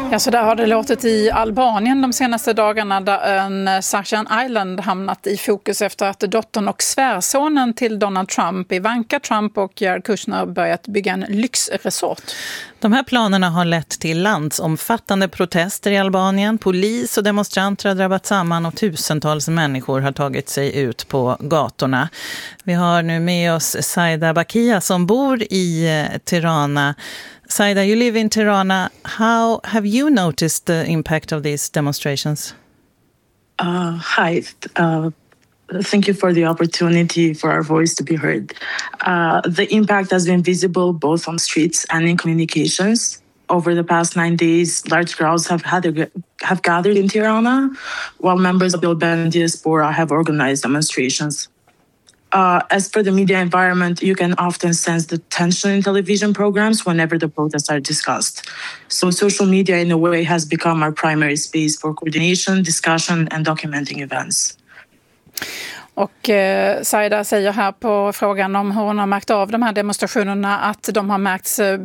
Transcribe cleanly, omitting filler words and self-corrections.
Ja, så där har det låtit i Albanien de senaste dagarna, där ön Sarjan Island hamnat i fokus efter att dottern och svärsonen till Donald Trump, Ivanka Trump och Jared Kushner, börjat bygga en lyxresort. De här planerna har lett till landsomfattande protester i Albanien. Polis och demonstranter har drabbat samman och tusentals människor har tagit sig ut på gatorna. Vi har nu med oss Saida Bakia som bor i Tirana. Saida, you live in Tirana. How have you noticed the impact of these demonstrations? Hi. Thank you for the opportunity for our voice to be heard. The impact has been visible both on streets and in communications. Over the past 9 days, large crowds have gathered in Tirana, while members of the Albanian diaspora have organized demonstrations. As for the media environment, you can often sense the tension in television programs whenever the protests are discussed. So social media in a way has become our primary space for coordination, discussion and documenting events. Och Saida säger här på frågan om hur hon har märkt av de här demonstrationerna att de har märkts